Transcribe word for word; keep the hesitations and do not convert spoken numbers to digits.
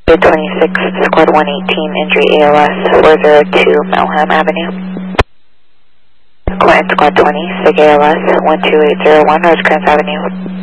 twenty-six, Squad one eighteen, injury A L S, four zero two Melham Avenue. Clinton Squad twenty, SIG A L S, one two eight zero one, Rosecrans Avenue.